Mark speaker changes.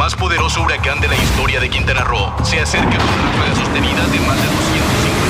Speaker 1: más poderoso huracán de la historia de Quintana Roo se acerca con ráfagas sostenidas de más de 200